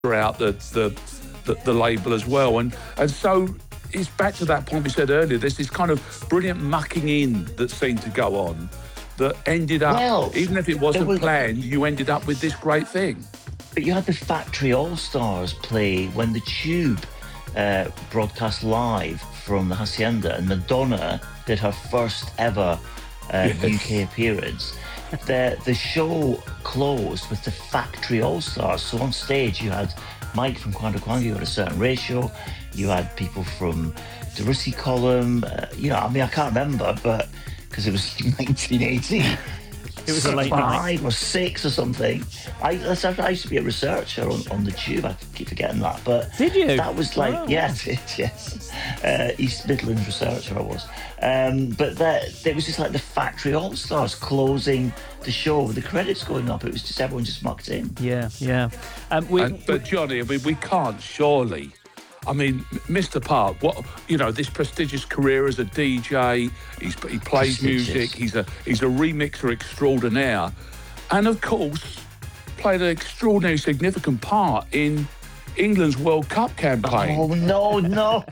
throughout the label as well. And so it's back to that point we said earlier. There's this kind of brilliant mucking in that seemed to go on that ended up, even if it wasn't planned, you ended up with this great thing. But you had the Factory All-Stars play when the Tube broadcast live from the Hacienda, and Madonna did her first ever UK appearance. The show closed with the Factory All-Stars. So on stage you had Mike from Quando Quando, you had a certain ratio, you had people from the Russi column, I can't remember, but because it was 1980. It was a late 5 or 6 or something. I used to be a researcher on the Tube. I keep forgetting that. But did you? That was like, I did, yes. East Midlands researcher I was. But there was just like the Factory All-Stars closing the show with the credits going up. It was just everyone just mucked in. Yeah. But Johnny, we can't surely. Mr. Park, this prestigious career as a DJ, he plays music, he's a remixer extraordinaire, and of course played an extraordinarily significant part in England's World Cup campaign. Oh, no.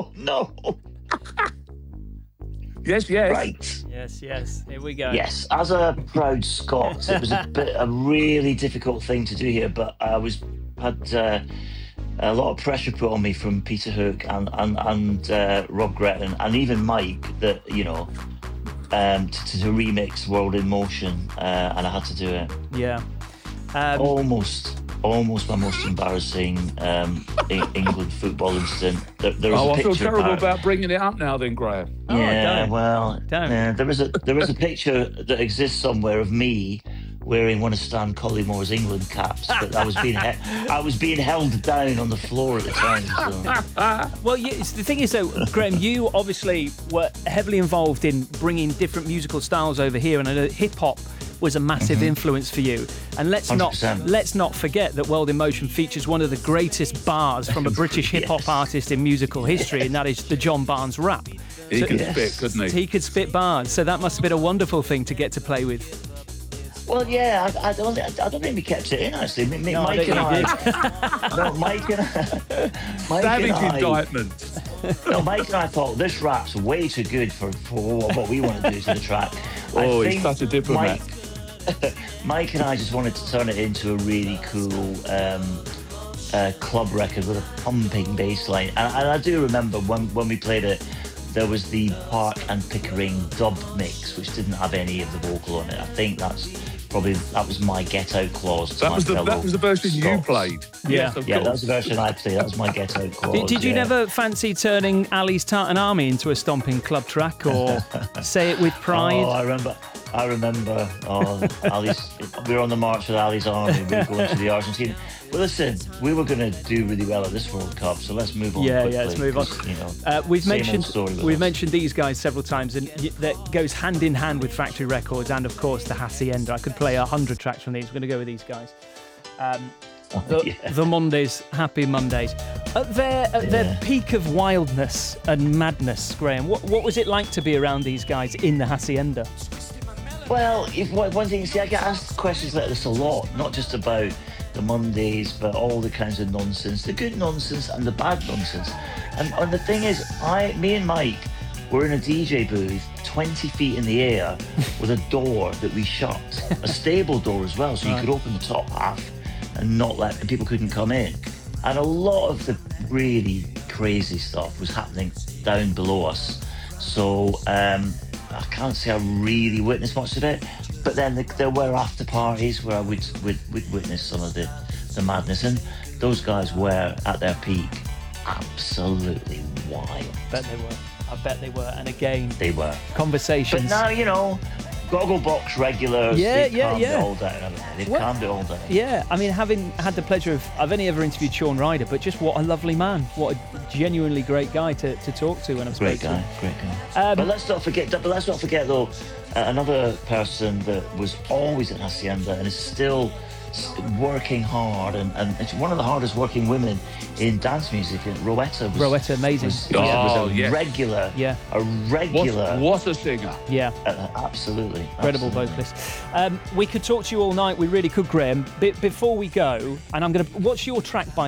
Yes. Right. Yes. Here we go. Yes, as a proud Scot, it was a really difficult thing to do here, but I had a lot of pressure put on me from Peter Hook and Rob Gretton and even Mike that to remix World in Motion, and I had to do it. Yeah. Almost my most embarrassing England football incident. There was a picture. I feel terrible about bringing it up now then, Graham. There is a picture that exists somewhere of me wearing one of Stan Collymore England caps, but I was being held down on the floor at the time. So. Well, the thing is, though, Graham, you obviously were heavily involved in bringing different musical styles over here, and I know hip hop was a massive influence for you. And let's 100%. not forget that World in Motion features one of the greatest bars from a British hip hop artist in musical history, and that is the John Barnes rap. He could spit, couldn't he? He could spit bars, so that must have been a wonderful thing to get to play with. Well, yeah, I don't think we kept it in, actually. Mike and I thought this rap's way too good for what we want to do to the track. He's such a diplomat. Mike and I just wanted to turn it into a really cool club record with a pumping bass line. And I do remember when we played it, there was the Park and Pickering dub mix, which didn't have any of the vocal on it. I think that was my Get Out clause. That was the version you played. Yeah, that was the version I played. That was my Get Out clause. Did you never fancy turning Ali's Tartan Army into a stomping club track, or Say It With Pride? Oh, I remember. Ali's. We were on the march with Ali's Army. We were going to the Argentina. Well, listen, we were going to do really well at this World Cup, so let's move on. Quickly, let's move on. We've mentioned these guys several times, and that goes hand in hand with Factory Records and, of course, the Hacienda. I could play 100 tracks from these. We're going to go with these guys. The Mondays, Happy Mondays. At their peak of wildness and madness, Graham, what was it like to be around these guys in the Hacienda? Well, one thing, I get asked questions like this a lot, not just about the Mondays, but all the kinds of nonsense, the good nonsense and the bad nonsense. And the thing is, me and Mike were in a DJ booth 20 feet in the air with a door that we shut, a stable door as well, so you could open the top half and people couldn't come in. And a lot of the really crazy stuff was happening down below us. So I can't say I really witnessed much of it. But then there were after parties where I would witness some of the madness, and those guys were at their peak absolutely wild. I bet they were. And again, they were conversations. But now, Gogglebox regulars, they've calmed it all down, haven't they? They've calmed it all down. Yeah, having had the pleasure of, I've only ever interviewed Sean Ryder, but just what a lovely man, what a genuinely great guy to talk to when I've spoken to him. Great guy. But let's not forget though, another person that was always at Hacienda and is still working hard, and it's one of the hardest working women in dance music. Rowetta amazing. Was a regular. Yeah. A regular. What a singer. Yeah. Absolutely. Incredible vocalist. We could talk to you all night. We really could, Graham. Before we go, and what's your track by